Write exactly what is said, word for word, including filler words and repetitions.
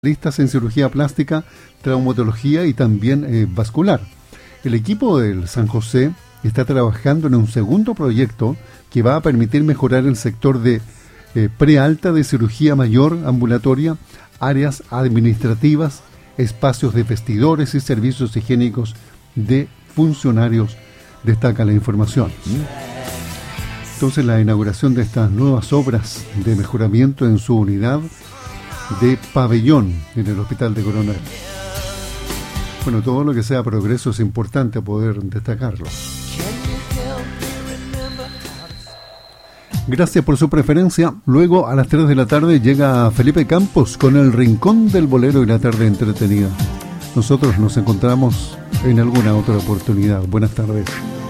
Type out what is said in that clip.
Listas en cirugía plástica, traumatología y también eh, vascular. El equipo del San José está trabajando en un segundo proyecto que va a permitir mejorar el sector de eh, prealta de cirugía mayor ambulatoria, áreas administrativas, espacios de vestidores y servicios higiénicos de funcionarios, destaca la información. Entonces, la inauguración de estas nuevas obras de mejoramiento en su unidad de pabellón en el Hospital de Coronel. Bueno, todo lo que sea progreso es importante poder destacarlo. Gracias por su preferencia. Luego, a las tres de la tarde, llega Felipe Campos con el Rincón del Bolero y la tarde entretenida. Nosotros nos encontramos en alguna otra oportunidad. Buenas tardes.